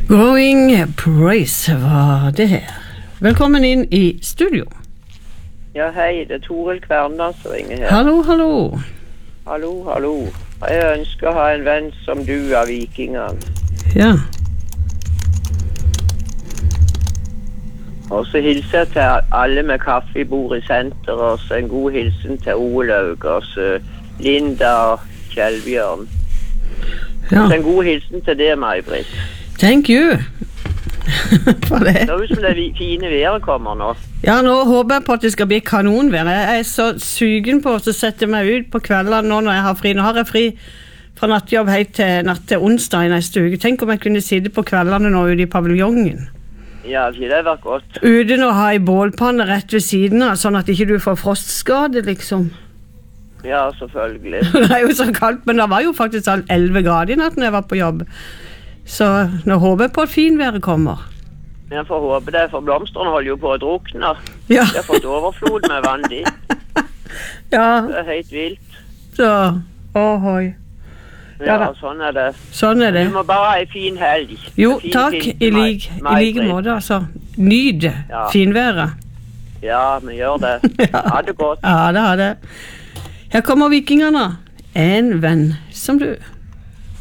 Growing Praise var det her. Velkommen inn i studio. Ja, hei, det Toril Kverndal som ringer her. Hallo, hallo. Hallo. Jeg ønsker å ha en venn som du av vikingene. Ja. Og så hilser jeg til alle med kaffe i bord i senter, og så en god hilsen til Olaug, og så Linda og Kjellbjørn. Ja. Og så en god hilsen til det, May-Britt. Thank you. For det. Det er jo som det fine været kommer nå. Ja, nå håper jeg på at det skal bli kanonvær. Jeg er så sugen på å sette meg ut på kveldene nå når jeg har fri. Nå har jeg fri fra nattjobb helt til natt til onsdag i neste uke. Tenk om jeg kunne sitte på kveldene nå ute i paviljongen. Ja, det har vært godt. Uten å ha en bålpanne rett ved siden av, sånn at ikke du får frostskade, liksom. Ja, selvfølgelig. Det er jo så kaldt, men det var jo faktisk 11 grader i natt når jeg var på jobb. Så nå håper jeg på at finværet kommer. Jeg får håpe det, for blomsterne holder jo på å drukne. Ja. Jeg har fått overflod med vann dit. Ja, Det er helt vilt. så, ohoi. Ja da. Ja, sånn er det. Sånn er det. Du må bare ha en fin helg. Jo, En fin takk, pinse, i like måte, altså. Nyd Ja. finværet. Ja, vi gjør det. Ha det godt. Ja, det har det. Her kommer vikingerne. En venn som du.